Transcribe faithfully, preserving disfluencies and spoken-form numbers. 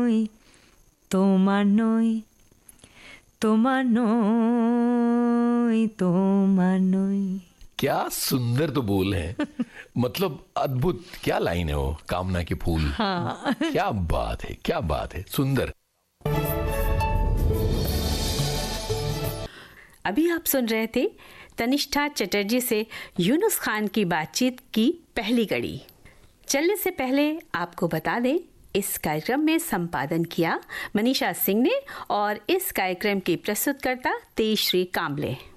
তোমার নই তোমার নই তোমার নই। क्या सुंदर तो बोल है। मतलब अद्भुत, क्या लाइन है वो, कामना के फूल। हाँ। क्या बात है, क्या बात है, सुंदर। अभी आप सुन रहे थे तनिष्ठा चटर्जी से यूनुस खान की बातचीत की पहली कड़ी। चलने से पहले आपको बता दें, इस कार्यक्रम में संपादन किया मनीषा सिंह ने और इस कार्यक्रम की प्रस्तुतकर्ता तेजश्री कांबले।